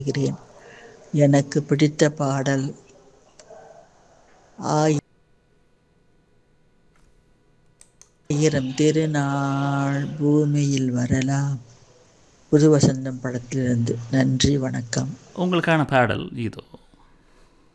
எனக்கு பிடித்த பாடல் ஆயிரம் திருநாள் பூமியில் வரலாம், புது வசந்தம் படத்திலிருந்து. நன்றி, வணக்கம். உங்களுக்கான பாடல் இதோ.